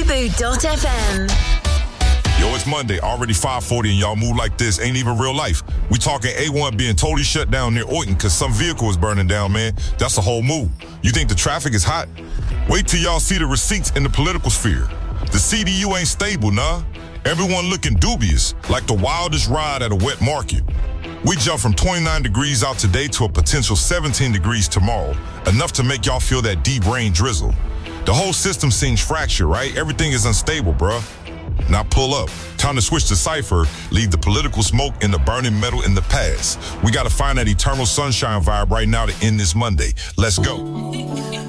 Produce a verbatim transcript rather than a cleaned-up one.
Bamboo dot F M. Yo, it's Monday, already five forty, and y'all move like this. Ain't even real life. We talking A one being totally shut down near Oyton because some vehicle is burning down, man. That's a whole move. You think the traffic is hot? Wait till y'all see the receipts in the political sphere. The C D U ain't stable, nah. Everyone looking dubious, like the wildest ride at a wet market. We jump from twenty-nine degrees out today to a potential seventeen degrees tomorrow, enough to make y'all feel that deep rain drizzle. The whole system seems fractured, right? Everything is unstable, bruh. Now pull up. Time to switch to Cypher, leave the political smoke and the burning metal in the past. We gotta find that eternal sunshine vibe right now to end this Monday. Let's go.